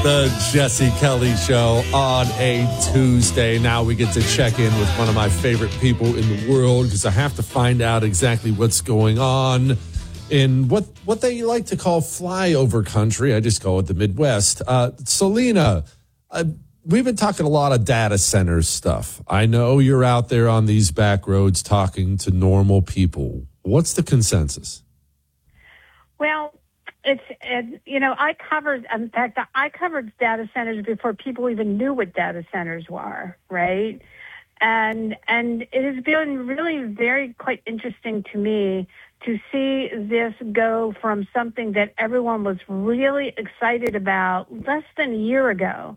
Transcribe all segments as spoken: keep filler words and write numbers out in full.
The Jesse Kelly Show on a Tuesday. Now we get to check in with one of my favorite people in the world because I have to find out exactly what's going on in what, what they like to call flyover country. I just call it the Midwest. Uh, Selena, uh, we've been talking a lot of data center stuff. I know you're out there on these back roads talking to normal people. What's the consensus? Well, It's, it, you know, I covered, in fact, I covered data centers before people even knew what data centers were, right? And, and it has been really very quite interesting to me to see this go from something that everyone was really excited about less than a year ago.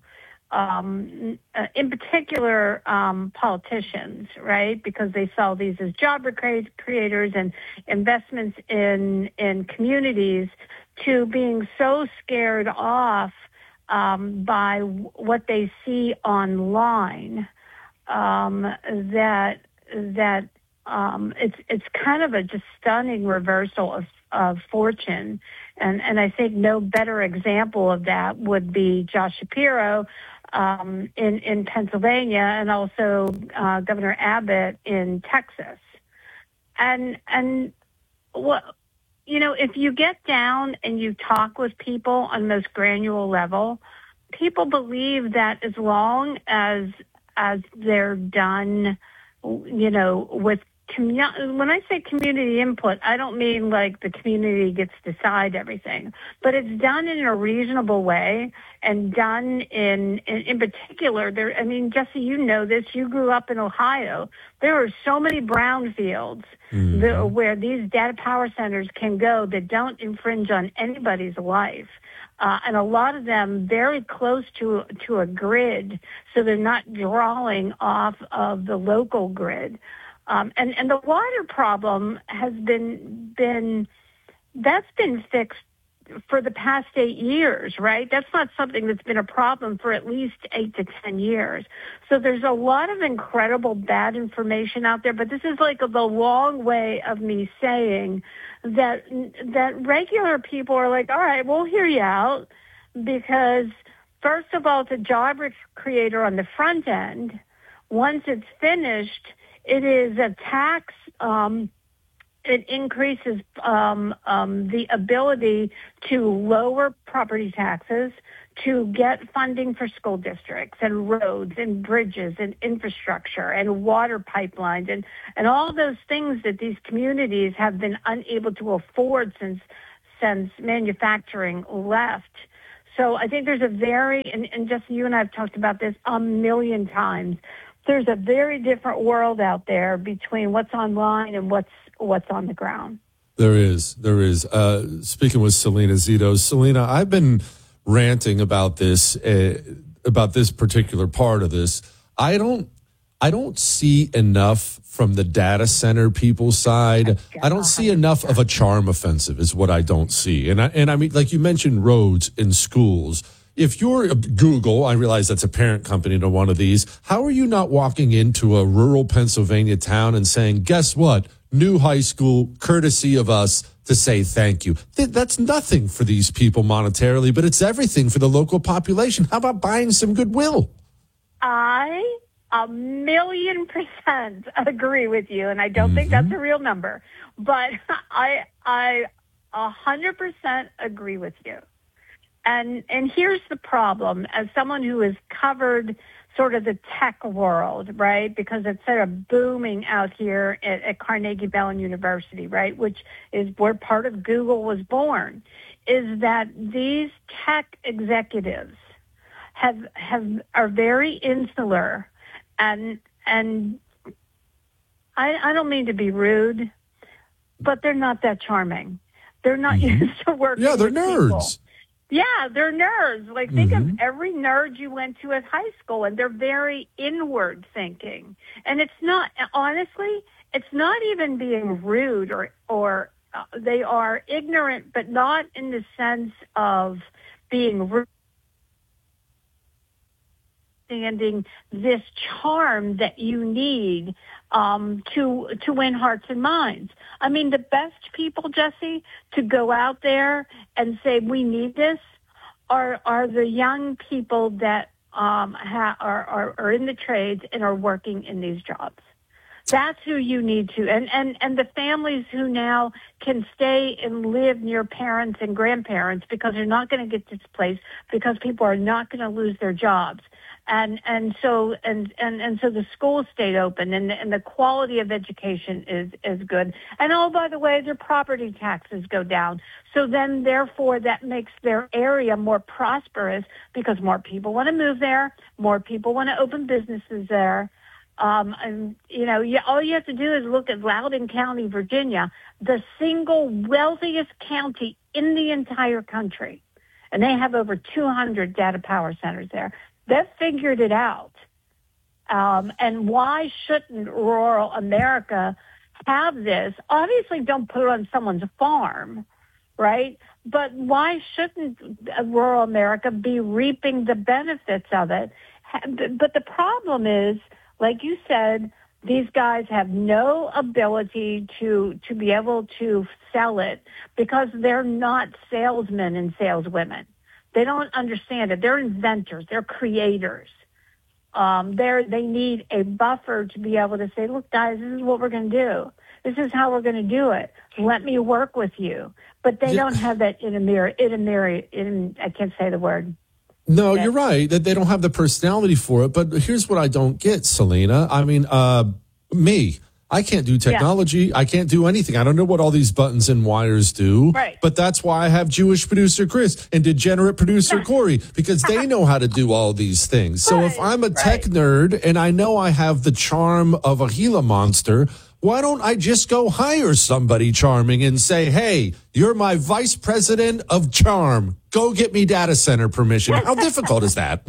Um, uh, in particular, um, politicians, right? Because they saw these as job recre- creators and investments in, in communities, to being so scared off um, by w- what they see online um, that that um, it's it's kind of a just stunning reversal of, of fortune, and and I think no better example of that would be Josh Shapiro um, in in Pennsylvania, and also uh, Governor Abbott in Texas, and and what. You know, if you get down and you talk with people on the most granular level, people believe that as long as as they're done, you know, with commu- when I say community input, I don't mean like the community gets to decide everything, but it's done in a reasonable way and done in, in, in particular, there, I mean, Jesse, you know this, you grew up in Ohio. There are so many brownfields mm-hmm. the, where these data power centers can go that don't infringe on anybody's life. Uh, and a lot of them very close to to a grid, so they're not drawing off of the local grid. Um, and, and the water problem has been been that's been fixed for the past eight years, right? That's not something that's been a problem for at least eight to ten years. So there's a lot of incredible bad information out there, but this is like the long way of me saying that that regular people are like, all right, we'll hear you out, because first of all, it's a job creator on the front end. Once it's finished, it is a tax, um, it increases um, um, the ability to lower property taxes, to get funding for school districts and roads and bridges and infrastructure and water pipelines and, and all those things that these communities have been unable to afford since since manufacturing left. So I think there's a very, and, and just you and I have talked about this a million times, there's a very different world out there between what's online and what's what's on the ground. There is, there is. Uh, speaking with Selena Zito, Selena, I've been ranting about this, uh, about this particular part of this. I don't, I don't see enough from the data center people's side. I don't see enough of a charm offensive is what I don't see. And I, and I mean, like you mentioned roads and schools. If you're Google, I realize that's a parent company to one of these, how are you not walking into a rural Pennsylvania town and saying, guess what? New high school, courtesy of us, to say thank you. That's nothing for these people monetarily, but it's everything for the local population. How about buying some goodwill? I a million percent agree with you, and I don't mm-hmm. think that's a real number, but I I a hundred percent agree with you. And and here's the problem. As someone who has covered sort of the tech world, right, because it's sort of booming out here at, at Carnegie Mellon University, right, which is where part of Google was born, is that these tech executives have have are very insular, and and I, I don't mean to be rude, but they're not that charming. They're not mm-hmm. used to working. Yeah, they're with nerds. People. Yeah, they're nerds. Like, think mm-hmm. of every nerd you went to at high school, and they're very inward thinking. And it's not, honestly, it's not even being rude or, or uh, they are ignorant, but not in the sense of being rude. Understanding this charm that you need um, to to win hearts and minds. I mean, the best people, Jesse, to go out there and say we need this are are the young people that um, ha- are, are are in the trades and are working in these jobs. That's who you need to, and, and, and the families who now can stay and live near parents and grandparents because they're not going to get displaced because people are not going to lose their jobs. And, and so, and, and, and so the schools stayed open and, and the quality of education is, is good. And oh, by the way, their property taxes go down. So then therefore that makes their area more prosperous because more people want to move there. More people want to open businesses there. Um, and, you know, you, all you have to do is look at Loudoun County, Virginia, the single wealthiest county in the entire country. And they have over two hundred data power centers there. They've figured it out. Um, and why shouldn't rural America have this? Obviously, don't put it on someone's farm, right? But why shouldn't rural America be reaping the benefits of it? But the problem is, like you said, these guys have no ability to to be able to sell it because they're not salesmen and saleswomen. They don't understand it. They're inventors. They're creators. Um, they're, they need a buffer to be able to say, look, guys, this is what we're going to do. This is how we're going to do it. Let me work with you. But they Yeah. don't have that in a mirror. In a mirror. In, I can't say the word. No, you're right that they don't have the personality for it. But here's what I don't get, Selena. I mean, uh, me, I can't do technology. Yeah. I can't do anything. I don't know what all these buttons and wires do. Right. But that's why I have Jewish producer Chris and degenerate producer Corey, because they know how to do all these things. So right, if I'm a right. tech nerd and I know I have the charm of a Gila monster, why don't I just go hire somebody charming and say, hey, you're my vice president of charm. Go get me data center permission. How difficult is that?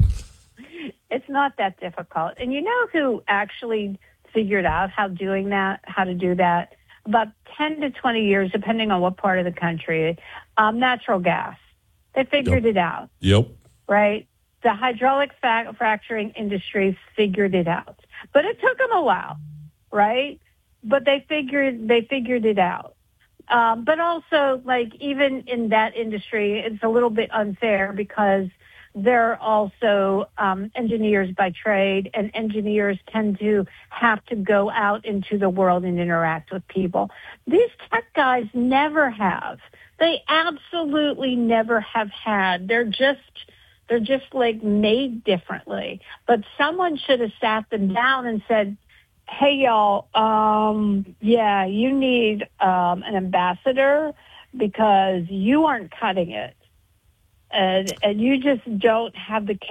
It's not that difficult. And you know who actually figured out how doing that, how to do that? About ten to twenty years, depending on what part of the country, um, natural gas. They figured Yep. it out, Yep. right? The hydraulic fa- fracturing industry figured it out. But it took them a while, right? But they figured they figured it out. Um, but also, like, even in that industry, it's a little bit unfair because they're also um, engineers by trade, and engineers tend to have to go out into the world and interact with people. These tech guys never have. They absolutely never have had. They're just they're just like made differently. But someone should have sat them down and said, hey, y'all, um, yeah, you need um, an ambassador because you aren't cutting it. And, and you just don't have the